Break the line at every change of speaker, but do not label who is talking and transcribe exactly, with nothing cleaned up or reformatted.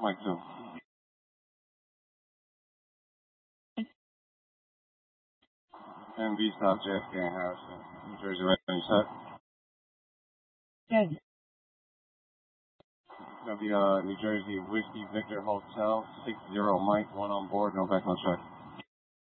Mike two. M V stop J F K in Harrison, New Jersey, ready when you set.
Good.
Gonna be uh New Jersey Whiskey Victor Hotel, six zero Mike, one on board, no background check.